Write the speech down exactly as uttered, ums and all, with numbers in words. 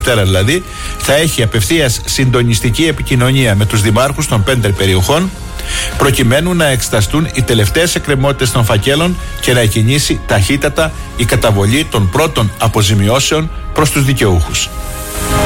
Δευτέρα δηλαδή, θα έχει απευθείας συντονιστική επικοινωνία με τους δημάρχους των πέντε περιοχών, προκειμένου να εξεταστούν οι τελευταίες εκκρεμότητες των φακέλων και να εκκινήσει ταχύτατα η καταβολή των πρώτων αποζημιώσεων προς τους δικαιούχους.